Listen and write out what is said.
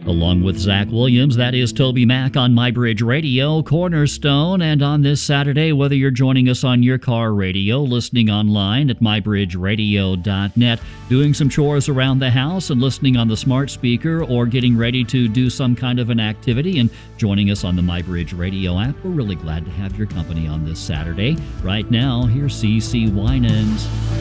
Along with Zach Williams, that is Toby Mack on MyBridge Radio, Cornerstone. And on this Saturday, whether you're joining us on your car radio, listening online at mybridgeradio.net, doing some chores around the house and listening on the smart speaker, or getting ready to do some kind of an activity and joining us on the MyBridge Radio app, we're really glad to have your company on this Saturday. Right now, here's CeCe Winans.